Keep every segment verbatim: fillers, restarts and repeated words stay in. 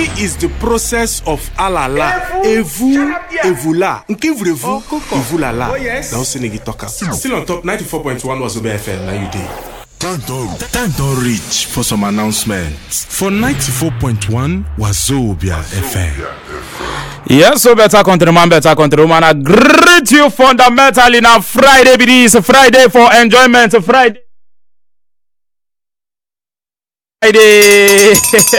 is the process of alala, evu, evula. Nkivrevu, evulala. Now Senegi Toka. Still on top, ninety-four point one was O B F M. Now you did. Time don't, time don't reach for some announcements. For ninety-four point one Wazobia F M. Yes, so better countryman, better countrywoman. I greet you fundamentally now. Friday, it is Friday for enjoyment. Friday. Friday.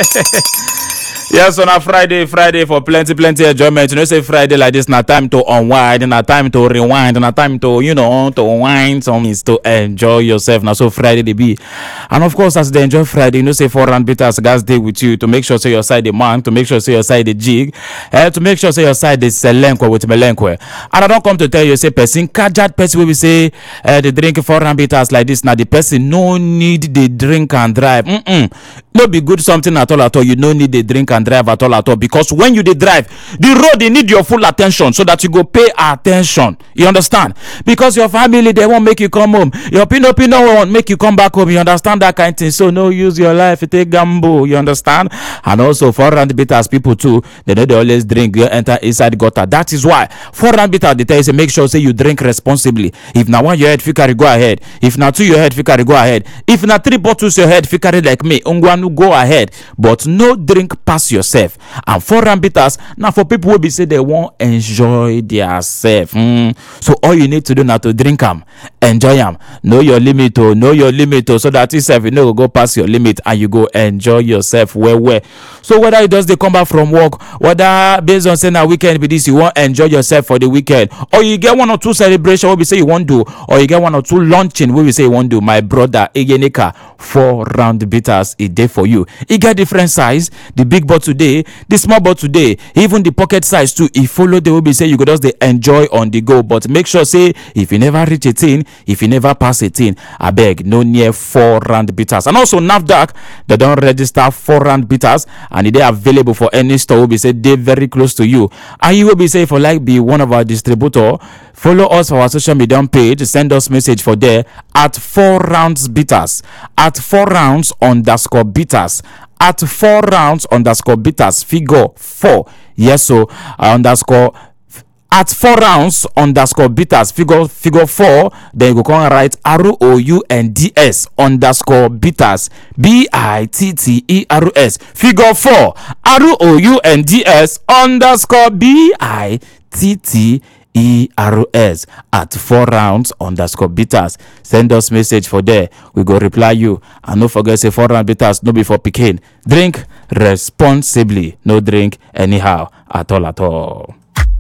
Yes, on a Friday, Friday for plenty, plenty enjoyment. You know, say Friday like this, not time to unwind, not time to rewind, not time to, you know, to wind some is to enjoy yourself. Now, so Friday they be. And of course, as they enjoy Friday, you know, say four round beaters, guys, day with you to make sure say your side the man, to make sure say your side the jig, uh, to make sure say your side the selenkwe with melenkwe. And I don't come to tell you, say person, kajat person will be say uh, the drink four round beaters like this. Now the person no need the drink and drive. Mm-mm. No be good something at all at all. You no need the drink and drive at all at all, because when you dey drive the road, they need your full attention so that you go pay attention. You understand? Because your family, they won't make you come home, your pino pino won't make you come back home. You understand that kind of thing? So no use your life to take gamble. You understand? And also four round beaters people too, they know they always drink, you enter inside gutter. That is why four round beaters they tell you say make sure say you drink responsibly. If now one your head fikari, go ahead. If now two your head fikari, go ahead. If now three bottles your head fikari like me, ungwanu, go ahead, but no drink past yourself. And four round beaters now for people who be say they won't enjoy their self. Mm. So all you need to do now to drink them, enjoy them, know your limit, oh, know your limit, oh, so that yourself you know go past your limit and you go enjoy yourself well well. So whether it does they come back from work, whether based on saying a weekend be this, you won't enjoy yourself for the weekend, or you get one or two celebration what we say you won't do, or you get one or two launching what we say you won't do, my brother Egenika, four round beaters a day for you. It get different size, the big bottle today, the small bottle today, even the pocket size too. If follow the way we say you go just they enjoy on the go, but make sure say if you never reach eighteen, if you never pass eighteen, I beg no near four round beaters. And also NAFDAC, they don't register four round beaters and they are available for any store will be say they very close to you. And you will be say for like be one of our distributor, follow us for our social media page, send us message for there at four rounds beaters, at four rounds underscore beaters, at four rounds underscore beaters, figure four. Yes, so uh, underscore at four rounds underscore beaters, figure figure four. Then you go come and write R O U N D S underscore beaters, B I T T E R S, figure four, R O U N D S underscore B I T T E R S at four rounds underscore beaters. Send us message for there. We go reply you. And don't forget say four round beaters no before picking. Drink responsibly. No drink anyhow at all at all.